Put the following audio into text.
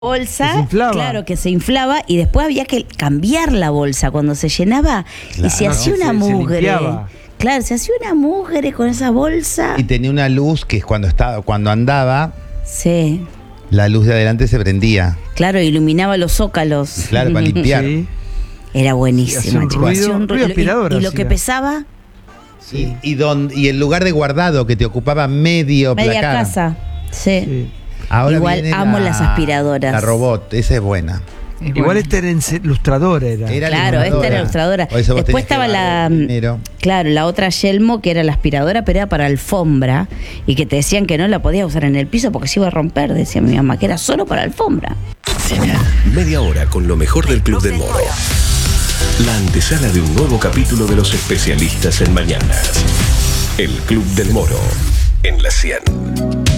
bolsa, se inflaba. claro, que se inflaba y después había que cambiar la bolsa cuando se llenaba y se Claro, hacía una se mugre. limpiaba. Claro, se hacía una mugre con esa bolsa. Y tenía una luz que cuando andaba, Sí, la luz de adelante se prendía. claro, iluminaba los zócalos. Claro, para limpiar. Sí. Era buenísima, Sí, hacía un chicos, ruido- hacía un ruido aspirador y lo hacía. que pesaba, Sí. Y el lugar de guardado que te ocupaba medio media placar. casa. Sí. Sí. Ahora Igual viene amo las aspiradoras. La robot, esa es buena. Igual esta era ilustradora. Era Claro, esta era ilustradora. Por eso vos Después tenías que estaba guardar el dinero. claro, la otra Yelmo, que era la aspiradora, pero era para alfombra, y que te decían que no la podías usar en el piso porque se iba a romper, decía mi mamá, que era solo para alfombra. Media hora con lo mejor del Club del Moro. La antesala de un nuevo capítulo de los especialistas en mañanas. El Club del Moro en la 100.